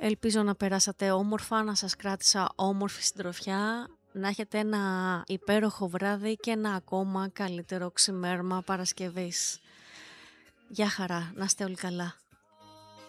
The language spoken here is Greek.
Ελπίζω να περάσατε όμορφα, να σας κράτησα όμορφη συντροφιά, να έχετε ένα υπέροχο βράδυ και ένα ακόμα καλύτερο ξημέρωμα Παρασκευής. Γεια χαρά, να είστε όλοι καλά.